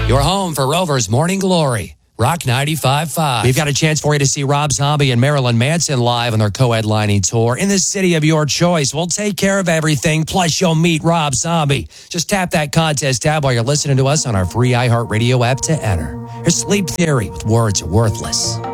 Your home for Rover's Morning Glory. Rock 95.5. We've got a chance for you to see Rob Zombie and Marilyn Manson live on their co-headlining tour in the city of your choice. We'll take care of everything, plus you'll meet Rob Zombie. Just tap that contest tab while you're listening to us on our free iHeartRadio app to enter. Here's Sleep Theory with Words Are Worthless.